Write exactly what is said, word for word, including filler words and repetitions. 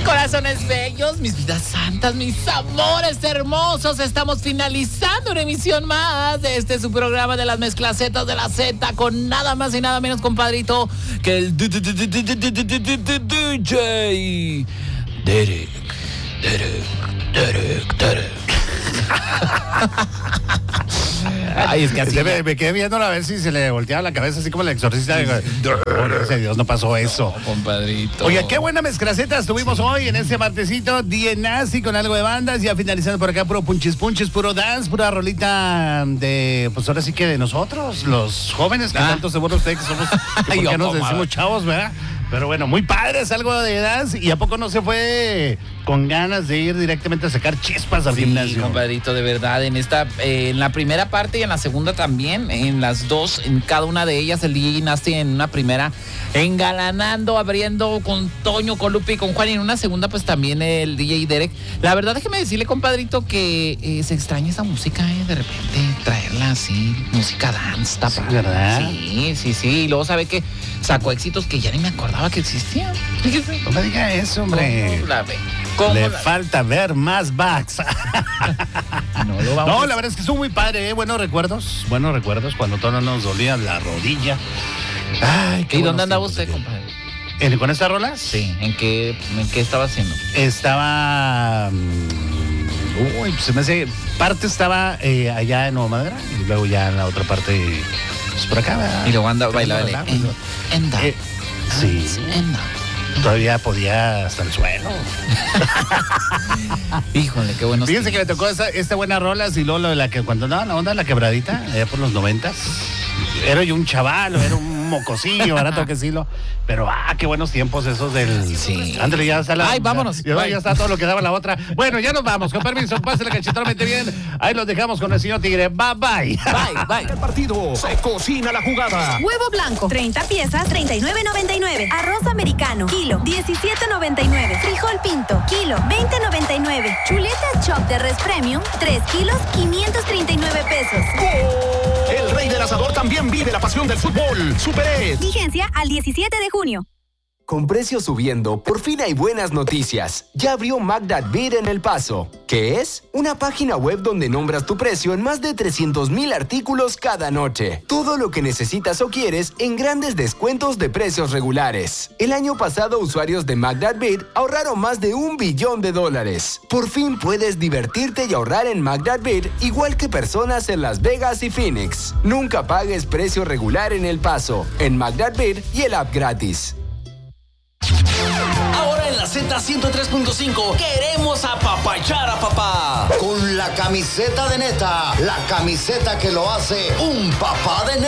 Corazones bellos, mis vidas santas, mis amores hermosos, estamos finalizando una emisión más de este su programa de las mezclacetas de la Z con nada más y nada menos, compadrito, que el D J Derek, Derek, Derek, Derek. Ay, es que así me, me quedé viéndolo a ver si se le volteaba la cabeza así como el exorcista. Digo, gracias a Dios no pasó eso. No, compadrito. Oye, qué buena mezclacetas tuvimos hoy en este martesito. D N A con algo de bandas. Ya finalizando por acá, puro punchis punchis, puro dance, pura rolita de, pues ahora sí que de nosotros, los jóvenes, que ah. tanto seguro ustedes que somos, que porque nos decimos chavos, ¿verdad? Pero bueno, muy padres, algo de dance. ¿Y a poco no se fue con ganas de ir directamente a sacar chispas al sí, gimnasio? Compadrito, de verdad, en esta, eh, en la primera parte y en la segunda también, en las dos, en cada una de ellas, el D J Nasty en una primera, engalanando, abriendo con Toño, con Lupe y con Juan, y en una segunda, pues también el D J Derek. La verdad, déjeme decirle, compadrito, que eh, se extraña esa música, eh, de repente, traerla así, música dance, tapa. Sí, ¿verdad? Sí, sí, sí, y luego sabe que sacó éxitos que ya ni me acordaba que existían. Fíjese. No me diga eso, hombre. ¿Cómo la ve? ¿Cómo Le la... falta ver más backs. No, lo vamos no, a... la verdad es que estuvo muy padre, ¿eh? Buenos recuerdos, buenos recuerdos cuando todo nos dolía la rodilla. Ay, qué ¿Y dónde andaba usted, compadre? ¿En, ¿Con estas rolas? Sí, ¿en qué, en qué estaba haciendo? Estaba... Uy, pues se me hace... Parte estaba eh, allá en Nueva Madera y luego ya en la otra parte, pues por acá, ¿verdad? Y luego anda bailable. En, en eh, sí. En Todavía podía hasta el suelo. Híjole, qué bueno. Fíjense que me tocó esta, esta buena rola, y luego lo de la que cuando andaba la onda, la quebradita, allá por los noventas. Era yo un chaval, era un mocosillo, barato que sí lo. Pero ah, qué buenos tiempos esos del. Sí. Ándale, ya está la. Ay, vámonos. Ya, ya está todo lo que daba la otra. Bueno, ya nos vamos. Con permiso, pásenle cachetonamente bien. Ahí los dejamos con el señor Tigre. Bye, bye. Bye, bye. El partido se cocina la jugada. Huevo blanco, treinta piezas, treinta y nueve noventa y nueve. Arroz americano, kilo, diecisiete noventa y nueve. Frijol pinto, kilo, veinte noventa y nueve. Chuleta Chop de Res Premium, tres kilos, quinientos treinta y nueve pesos. ¡Gol! El rey del asador también vive la pasión del fútbol. Super Ed. Vigencia al diecisiete de junio. Con precios subiendo, por fin hay buenas noticias. Ya abrió Magdatbid en El Paso. ¿Qué es? Una página web donde nombras tu precio en más de trescientos mil artículos cada noche. Todo lo que necesitas o quieres en grandes descuentos de precios regulares. El año pasado, usuarios de Magdatbid ahorraron más de un billón de dólares. Por fin puedes divertirte y ahorrar en Magdatbid, igual que personas en Las Vegas y Phoenix. Nunca pagues precio regular en El Paso, en Magdatbid y el app gratis. Ahora en la Z ciento tres punto cinco queremos apapachar a papá con la camiseta de Neta, la camiseta que lo hace un papá de Neta.